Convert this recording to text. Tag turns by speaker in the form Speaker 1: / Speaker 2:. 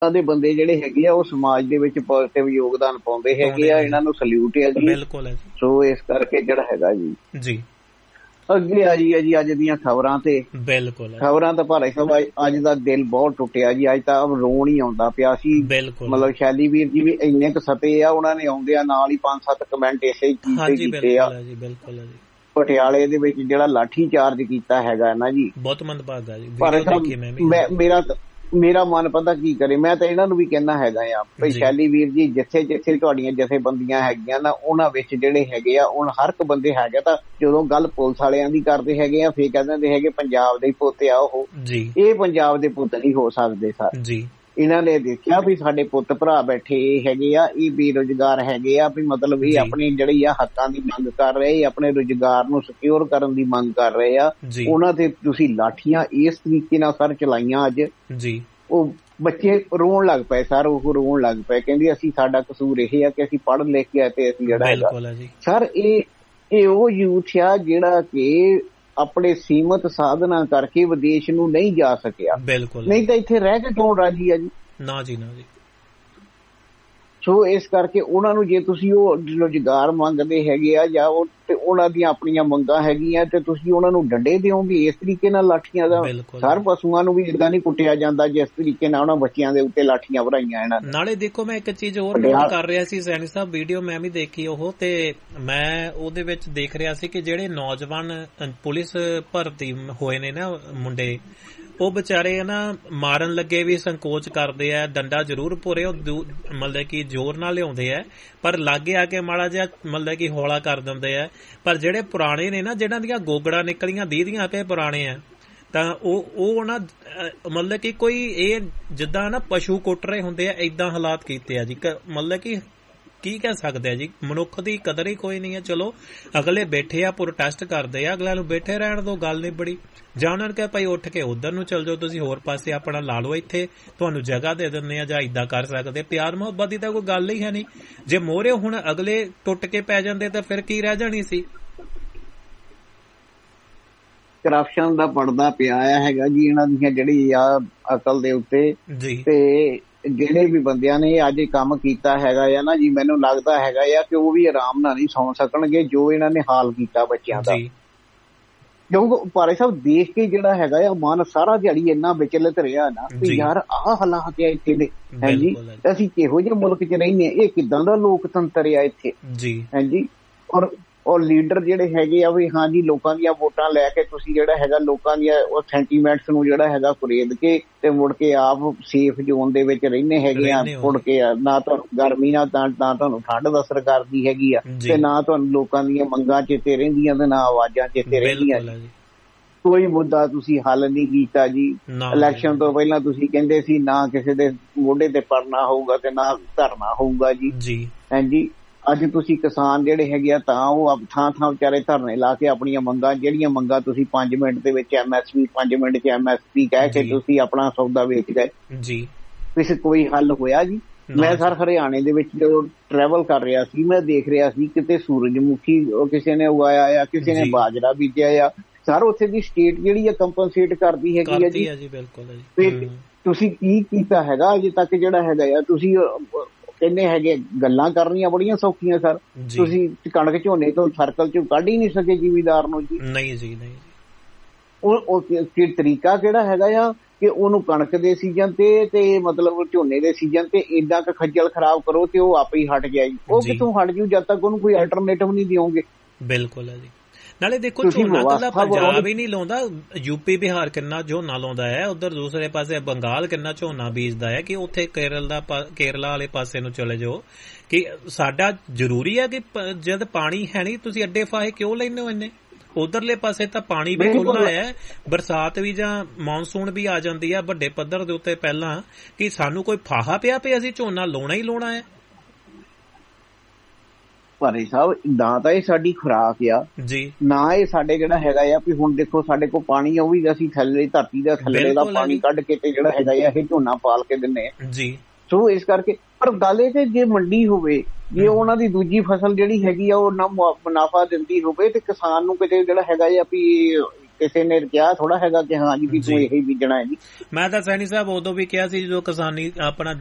Speaker 1: ਦੇ ਬੰਦੇ ਜਿਹੜੇ ਹੈਗੇ ਆ ਉਹ ਸਮਾਜ ਦੇ ਵਿੱਚ ਪੋਜ਼ਿਟਿਵ ਯੋਗਦਾਨ ਪਾਉਂਦੇ ਹੈਗੇ ਆ। ਇਹਨਾਂ ਨੂੰ ਸਲੂਟ ਹੈ ਜੀ।
Speaker 2: ਬਿਲਕੁਲ ਹੈ।
Speaker 1: ਸੋ ਇਸ ਕਰਕੇ ਜਿਹੜਾ ਹੈਗਾ
Speaker 2: ਜੀ
Speaker 1: ਅੱਗੇ ਆ ਜੀ ਅੱਜ ਦੀਆਂ ਖਬਰਾਂ ਤੇ।
Speaker 2: ਬਿਲਕੁਲ
Speaker 1: ਖਬਰਾਂ ਤਾਂ ਭਾਈ ਸਾਹਿਬ ਅੱਜ ਦਾ ਦਿਲ ਬਹੁਤ ਟੁੱਟਿਆ ਜੀ। ਅੱਜ ਤਾਂ ਰੋਣ ਹੀ ਆਉਂਦਾ ਪਿਆ ਸੀ। ਮਤਲਬ ਸ਼ੈਲੀ ਵੀਰ ਜੀ ਵੀ ਇੰਨੇ ਕੁ ਸਤੇ ਆ, ਉਹਨਾਂ ਨੇ ਆਉਂਦਿਆਂ ਨਾਲ ਹੀ 5-7 ਕਮੈਂਟ ਇਸੇ ਚੀਜ਼ ਤੇ ਕੀਤੇ ਆ। ਪਟਿਆਲੇ ਦੇ ਵਿੱਚ ਜਿਹੜਾ ਲਾਠੀ ਚਾਰਜ ਕੀਤਾ ਹੈਗਾ ਨਾ ਜੀ,
Speaker 2: ਬਹੁਤ ਮੰਦਭਾਗਾ ਜੀ।
Speaker 1: ਮੇਰਾ ਮਨ ਪਤਾ ਕੀ ਕਰੇ। ਮੈਂ ਤਾਂ ਇਹਨਾਂ ਨੂੰ ਵੀ ਕਹਿਣਾ ਹੈਗਾ ਆ ਵੀ ਸ਼ੈਲੀ ਵੀਰ ਜੀ, ਜਿੱਥੇ ਜਿੱਥੇ ਤੁਹਾਡੀਆਂ ਜਥੇਬੰਦੀਆਂ ਹੈਗੀਆਂ ਨਾ, ਉਹਨਾਂ ਵਿੱਚ ਜਿਹੜੇ ਹੈਗੇ ਆ ਹੁਣ ਹਰ ਇੱਕ ਬੰਦੇ ਹੈਗੇ, ਤਾਂ ਜਦੋਂ ਗੱਲ ਪੁਲਿਸ ਵਾਲਿਆਂ ਦੀ ਕਰਦੇ ਹੈਗੇ ਆ ਫੇਰ ਕਹਿ ਦਿੰਦੇ ਹੈਗੇ ਪੰਜਾਬ ਦੇ ਪੁੱਤ ਆ ਉਹ। ਇਹ ਪੰਜਾਬ ਦੇ ਪੁੱਤ ਨਹੀਂ ਹੋ ਸਕਦੇ ਸਰ ਜੀ। ਇਹਨਾਂ ਨੇ ਦੇਖਿਆ ਵੀ ਸਾਡੇ ਪੁੱਤ ਭਰਾ ਬੈਠੇ ਹੈਗੇ ਆ, ਇਹ ਬੇਰੁਜ਼ਗਾਰ ਹੈਗੇ ਆ, ਵੀ ਮਤਲਬ ਇਹ ਆਪਣੀ ਜਿਹੜੀ ਆ ਹੱਕਾਂ ਦੀ ਮੰਗ ਕਰ ਰਹੇ, ਆਪਣੇ ਰੁਜ਼ਗਾਰ ਨੂੰ ਸਿਕਿਉਰ ਕਰਨ ਦੀ ਮੰਗ ਕਰ ਰਹੇ ਆ। ਉਹਨਾਂ ਤੇ ਤੁਸੀਂ ਲਾਠੀਆਂ ਇਸ ਤਰੀਕੇ ਨਾਲ ਸਰ ਚਲਾਈਆਂ ਅੱਜ ਜੀ, ਉਹ ਬੱਚੇ ਰੋਣ ਲੱਗ ਪਏ ਸਰ। ਉਹ ਰੋਣ ਲੱਗ ਪਏ, ਕਹਿੰਦੇ ਅਸੀਂ ਸਾਡਾ ਕਸੂਰ ਇਹ ਆ ਕਿ ਅਸੀਂ ਪੜ੍ਹ ਲਿਖ ਕੇ ਆਏ ਤੇ ਅਸੀਂ ਜਿਹੜਾ ਹੈਗਾ ਸਰ ਇਹ ਉਹ ਯੂਥ ਆ ਜਿਹੜਾ ਕਿ ਆਪਣੇ ਸੀਮਤ ਸਾਧਨਾਂ ਕਰਕੇ ਵਿਦੇਸ਼ ਨੂੰ ਨਹੀਂ ਜਾ ਸਕਿਆ। ਨਹੀਂ ਤਾਂ ਇੱਥੇ ਰਹਿ ਕੇ ਕੌਣ ਰਾਜੀ ਆ ਜੀ? ਨਾ ਜੀ। ਸੋ ਇਸ ਕਰਕੇ ਉਹਨਾਂ ਨੂੰ ਜੇ ਤੁਸੀਂ ਉਹ ਰੁਜ਼ਗਾਰ ਮੰਗਦੇ ਹੈਗੇ ਆ ਜਾਂ ਉਹ ਤੇ ਉਹਨਾਂ ਦੀਆਂ ਆਪਣੀਆਂ ਮੰਗਾਂ ਹੈਗੀਆਂ ਤੇ ਤੁਸੀਂ ਉਹਨਾਂ ਨੂੰ ਡੰਡੇ ਦਿਓਗੇ ਇਸ ਤਰੀਕੇ ਨਾਲ ਲਾਠੀਆਂ ਦਾ। ਸਰ ਪਸ਼ੂਆਂ ਨੂੰ ਵੀ ਏਦਾਂ ਨਹੀਂ ਕੁੱਟਿਆ ਜਾਂਦਾ ਜਿਸ ਤਰੀਕੇ ਨਾਲ ਉਹਨਾਂ ਬੱਚਿਆਂ ਦੇ ਉੱਤੇ ਲਾਠੀਆਂ ਭਰਾਈਆਂ ਇਹਨਾਂ ਨੇ।
Speaker 2: ਨਾਲੇ ਦੇਖੋ ਮੈਂ ਇੱਕ ਚੀਜ਼ ਹੋਰ ਨੋਟ ਕਰ ਰਿਹਾ ਸੀ ਸੈਣੀ ਸਾਹਿਬ, ਵੀਡੀਓ ਮੈਂ ਵੀ ਦੇਖੀ ਉਹ, ਤੇ ਮੈਂ ਉਹਦੇ ਵਿੱਚ ਦੇਖ ਰਿਹਾ ਸੀ ਕਿ ਜਿਹੜੇ ਨੌਜਵਾਨ ਪੁਲਿਸ ਭਰਤੀ ਹੋਏ ਨੇ ਨਾ ਮੁੰਡੇ, ਉਹ ਵਿਚਾਰੇ ਨਾ ਮਾਰਨ ਲੱਗੇ ਵੀ ਸੰਕੋਚ ਕਰਦੇ ਆ, ਡੰਡਾ ਜ਼ਰੂਰ ਪੂਰੇ ਉਹ ਮਤਲਬ ਕਿ ਜ਼ੋਰ ਨਾਲ ਲਿਆਉਂਦੇ ਆ, ਪਰ ਲਾਗੇ ਆ ਕੇ ਮਾੜਾ ਜਿਹਾ ਮਤਲਬ ਕਿ ਹੌਲਾ ਕਰ ਦਿੰਦੇ ਆ। ਪਰ ਜਿਹੜੇ ਪੁਰਾਣੇ ਨੇ ਨਾ, ਜਿਹਨਾਂ ਦੀਆਂ ਗੋਗੜਾਂ ਨਿਕਲੀਆਂ 20 ਦੀਆਂ ਤੇ ਪੁਰਾਣੇ ਆ, ਤਾਂ ਉਹ ਨਾ ਮਤਲਬ ਕਿ ਕੋਈ ਇਹ ਜਿੱਦਾਂ ਨਾ ਪਸ਼ੂ ਕੁੱਟ ਰਹੇ ਹੁੰਦੇ ਆ, ਏਦਾਂ ਹਾਲਾਤ ਕੀਤੇ ਆ ਜੀ। ਮਤਲਬ ਕਿ ਕੀ ਕਹਿ ਸਕਦੇ ਆ ਜੀ, ਮਨੁੱਖ ਦੀ ਕਦਰ ਹੀ ਕੋਈ ਨਹੀਂ ਹੈ। ਚਲੋ ਅਗਲੇ ਬੈਠੇ ਆ, ਪ੍ਰੋਟੈਸਟ ਕਰਦੇ ਆ, ਅਗਲਿਆਂ ਨੂੰ ਬੈਠੇ ਰਹਿਣ ਦੋ, ਗੱਲ ਨਹੀਂ ਬੜੀ। ਜਾਂ ਉਹਨਾਂ ਨੇ ਕਿਹਾ ਭਾਈ ਉੱਠ ਕੇ ਉਧਰ ਨੂੰ ਚੱਲ ਜਾਓ, ਤੁਸੀਂ ਹੋਰ ਪਾਸੇ ਆਪਣਾ ਲਾ ਲਓ, ਇੱਥੇ ਤੁਹਾਨੂੰ ਜਗ੍ਹਾ ਦੇ ਦਿੰਦੇ ਆ, ਜਾਂ ਏਦਾਂ ਕਰ ਸਕਦੇ। ਪਿਆਰ ਮੁਹੱਬਤ ਦੀ ਤਾਂ ਕੋਈ ਗੱਲ ਹੀ ਹੈ ਨਹੀਂ। ਜੇ ਮੋਹਰੇ ਹੁਣ ਅਗਲੇ ਟੁੱਟ ਕੇ ਪੈ ਜਾਂਦੇ ਤਾਂ ਫਿਰ ਕੀ ਰਹਿ ਜਾਣੀ ਸੀ?
Speaker 1: ਕਰਪਸ਼ਨ ਦਾ ਪੜਦਾ ਪਿਆ ਹੈਗਾ ਜੀ ਇਹਨਾਂ ਦੀਆਂ ਜਿਹੜੀ ਆ ਅਕਲ ਦੇ ਉੱਤੇ ਜੀ। ਤੇ ਜਿਹੜੇ ਵੀ ਬੰਦਿਆਂ ਨੇ ਅੱਜ ਕੰਮ ਕੀਤਾ ਹੈਗਾ ਆ ਨਾ ਜੀ, ਮੈਨੂੰ ਲੱਗਦਾ ਹੈਗਾ ਆ ਕਿ ਉਹ ਵੀ ਆਰਾਮ ਨਾਲ ਨਹੀਂ ਸੌਂ ਸਕਣਗੇ ਜੋ ਇਹਨਾਂ ਨੇ ਹਾਲ ਕੀਤਾ ਬੱਚਿਆਂ ਦਾ। ਕਿਉਂਕਿ ਭਾਰੇ ਸਾਹਿਬ ਦੇਖ ਕੇ ਜਿਹੜਾ ਹੈਗਾ ਆ ਮਨ ਸਾਰਾ ਦਿਹਾੜੀ ਇੰਨਾ ਵਿਚਲਿਤ ਰਿਹਾ ਨਾ ਵੀ ਯਾਰ ਆਹ ਹਾਲਾਤ ਆ ਇੱਥੇ ਦੇ, ਹਾਂਜੀ ਅਸੀਂ ਕਿਹੋ ਜਿਹੇ ਮੁਲਕ ਚ ਰਹਿੰਦੇ, ਇਹ ਕਿੱਦਾਂ ਦਾ ਲੋਕਤੰਤਰ ਆ ਇੱਥੇ ਜੀ, ਹਾਂਜੀ। ਔਰ ਲੀਡਰ ਜਿਹੜੇ ਹੈਗੇ ਆ ਵੀ ਹਾਂਜੀ ਲੋਕਾਂ ਦੀਆਂ ਵੋਟਾਂ ਲੈ ਕੇ ਤੁਸੀਂ ਜਿਹੜਾ ਹੈਗਾ ਲੋਕਾਂ ਦੀਆਂ ਉਹ ਸੈਂਟੀਮੈਂਟਸ ਨੂੰ ਜਿਹੜਾ ਹੈਗਾ ਖਰੀਦ ਕੇ ਤੇ ਮੁੜ ਕੇ ਆਪ ਸੇਫ ਜ਼ੋਨ ਦੇ ਵਿੱਚ ਰਹਿੰਦੇ ਹੈਗੇ ਆ, ਮੁੜ ਕੇ ਨਾ ਤੁਹਾਨੂੰ ਗਰਮੀ ਨਾ ਤੁਹਾਨੂੰ ਠੰਡ ਦਾ ਅਸਰ ਕਰਦੀ ਹੈਗੀ ਆ, ਤੇ ਨਾ ਤੁਹਾਨੂੰ ਲੋਕਾਂ ਦੀਆਂ ਮੰਗਾਂ ਚੇਤੇ ਰਹਿੰਦੀਆਂ ਤੇ ਨਾ ਆਵਾਜ਼ਾਂ ਚੇਤੇ ਰਹਿੰਦੀਆਂ। ਕੋਈ ਮੁੱਦਾ ਤੁਸੀਂ ਹੱਲ ਨਹੀਂ ਕੀਤਾ ਜੀ। ਇਲੈਕਸ਼ਨ ਤੋਂ ਪਹਿਲਾਂ ਤੁਸੀਂ ਕਹਿੰਦੇ ਸੀ ਨਾ ਕਿਸੇ ਦੇ ਮੋਢੇ ਤੇ ਪੜਨਾ ਹੋਊਗਾ ਤੇ ਨਾ ਧਰਨਾ ਹੋਊਗਾ ਜੀ, ਹਾਂਜੀ। ਅੱਜ ਤੁਸੀਂ ਕਿਸਾਨ ਜਿਹੜੇ ਹੈਗੇ ਆ ਤਾਂ ਉਹ ਥਾਂ ਵਿਚਾਰੇ ਧਰਨੇ ਲਾ ਕੇ ਆਪਣੀਆਂ ਮੰਗਾਂ, ਜਿਹੜੀਆਂ ਮੰਗਾਂ ਤੁਸੀਂ 5 ਮਿੰਟ ਦੇ ਵਿੱਚ MSP 5 ਮਿੰਟ ਚ MSP ਕਹਿ ਕੇ ਤੁਸੀਂ ਆਪਣਾ ਸੌਦਾ ਵੇਚ ਗਏ ਜੀ। ਕਿਸੇ ਕੋਈ ਹੱਲ ਹੋਇਆ ਜੀ? ਮੈਂ ਸਰ ਹਰਿਆਣੇ ਦੇ ਵਿੱਚ ਜਦੋਂ ਟਰੈਵਲ ਕਰ ਰਿਹਾ ਸੀ, ਮੈਂ ਦੇਖ ਰਿਹਾ ਸੀ ਕਿਤੇ ਸੂਰਜਮੁਖੀ ਕਿਸੇ ਨੇ ਉਗਾਇਆ ਆ, ਕਿਸੇ ਨੇ ਬਾਜਰਾ ਬੀਜਿਆ ਆ। ਸਰ ਉੱਥੇ ਦੀ ਸਟੇਟ ਜਿਹੜੀ ਆ ਕੰਪਨਸੇਟ ਕਰਦੀ ਹੈਗੀ ਆ ਜੀ। ਬਿਲਕੁਲ। ਤੁਸੀਂ ਕੀ ਕੀਤਾ ਹੈਗਾ ਅਜੇ ਤੱਕ ਜਿਹੜਾ ਹੈਗਾ ਆ? ਤੁਸੀਂ ਕਹਿੰਦੇ ਹੈਗੇ ਗੱਲਾਂ ਕਰਨੀਆਂ ਬੜੀਆਂ ਸੌਖੀਆਂ ਸਰ, ਤੁਸੀਂ ਕਣਕ ਝੋਨੇ ਤੋਂ ਸਰਕਲ ਚੋਂ ਕੱਢ ਹੀ ਨਹੀਂ ਸਕੇ ਜ਼ਿਮੀਂਦਾਰ ਨੂੰ ਜੀ। ਨਹੀਂ ਜੀ, ਨਹੀਂ। ਉਹ ਤਰੀਕਾ ਕਿਹੜਾ ਹੈਗਾ ਆ ਕਿ ਉਹਨੂੰ ਕਣਕ ਦੇ ਸੀਜ਼ਨ ਤੇ ਮਤਲਬ ਝੋਨੇ ਦੇ ਸੀਜ਼ਨ ਤੇ ਏਦਾਂ ਕ ਖੱਜਲ ਖਰਾਬ ਕਰੋ ਤੇ ਉਹ ਆਪੇ ਹੀ ਹਟ ਗਿਆ ਜੀ। ਉਹ ਕਿਤੋਂ ਹਟ ਜੂ ਜਦ ਤੱਕ ਉਹਨੂੰ ਕੋਈ ਅਲਟਰਨੇਟਿਵ ਨਹੀਂ ਦਿਓਗੇ। ਬਿਲਕੁਲ ਹੈ ਜੀ। ਨਾਲੇ ਦੇਖੋ ਝੋਨਾ ਕੱਲਾ ਪੰਜਾਬ ਹੀ ਨਹੀਂ ਲਾਉਂਦਾ, ਯੂਪੀ ਬਿਹਾਰ ਕਿੰਨਾ ਝੋਨਾ ਲਾਉਂਦਾ ਹੈ, ਉਧਰ ਦੂਸਰੇ ਪਾਸੇ ਬੰਗਾਲ ਕਿੰਨਾ ਝੋਨਾ ਬੀਜਦਾ ਹੈ। ਕਿ ਉੱਥੇ ਕੇਰਲਾ ਵਾਲੇ ਪਾਸੇ ਨੂੰ ਚਲੇ ਜਾਓ। ਕਿ ਸਾਡਾ ਜ਼ਰੂਰੀ ਹੈ ਕਿ ਜਦ ਪਾਣੀ ਹੈ ਨਹੀਂ ਤੁਸੀਂ ਅੱਡੇ ਫਾਹੇ ਕਿਉਂ ਲੈਂਦੇ ਹੋ ਇੰਨੇ? ਉਧਰਲੇ ਪਾਸੇ ਤਾਂ ਪਾਣੀ ਵੀ ਖੁੱਲ੍ਹਾ ਹੈ, ਬਰਸਾਤ ਵੀ ਜਾਂ ਮੌਨਸੂਨ ਵੀ ਆ ਜਾਂਦੀ ਹੈ ਵੱਡੇ ਪੱਧਰ ਦੇ ਉੱਤੇ ਪਹਿਲਾਂ। ਕਿ ਸਾਨੂੰ ਕੋਈ ਫਾਹਾ ਪਿਆ ਅਸੀਂ ਝੋਨਾ ਲਾਉਣਾ ਹੀ ਲਾਉਣਾ ਹੈ? ਭਾਰੇ ਸਾਹਿਬ ਨਾ ਤਾਂ ਇਹ ਸਾਡੀ ਖੁਰਾਕ ਆ ਜੀ, ਨਾ ਇਹ ਸਾਡੇ ਜਿਹੜਾ ਹੈਗਾ ਆ ਵੀ ਹੁਣ ਦੇਖੋ ਸਾਡੇ ਕੋਲ ਪਾਣੀ ਆ ਉਹ ਵੀ ਅਸੀਂ ਥੱਲੇ ਧਰਤੀ ਦਾ ਥੱਲੇ ਦਾ ਪਾਣੀ ਕੱਢ ਕੇ ਤੇ ਜਿਹੜਾ ਹੈਗਾ ਆ ਇਹ ਝੋਨਾ ਪਾਲ ਕੇ ਦਿੰਦੇ ਆ ਜੀ। ਸੋ ਇਸ ਕਰਕੇ ਪਰ ਗੱਲ ਇਹ ਕਿ ਜੇ ਮੰਡੀ ਹੋਵੇ, ਜੇ ਉਹਨਾਂ ਦੀ ਦੂਜੀ ਫਸਲ ਜਿਹੜੀ ਹੈਗੀ ਆ ਉਹ ਨਾ ਮੁਨਾਫਾ ਦਿੰਦੀ ਹੋਵੇ ਤੇ ਕਿਸਾਨ ਨੂੰ ਕਿਤੇ ਜਿਹੜਾ ਹੈਗਾ ਆ ਵੀ ਕਿਸੇ ਨੇ ਕਿਹਾ ਥੋੜਾ ਹੈਗਾ ਕਿ ਹਾਂ ਜੀ ਵੀ ਤੂੰ ਇਹੀ ਬੀਜਣਾ ਹੈ ਜੀ।
Speaker 2: ਮੈਂ ਤਾਂ ਸੈਣੀ ਸਾਹਿਬ ਉਦੋਂ ਵੀ ਕਿਹਾ ਸੀ ਜਦੋਂ ਕਿਸਾਨੀ ਆਪਣਾ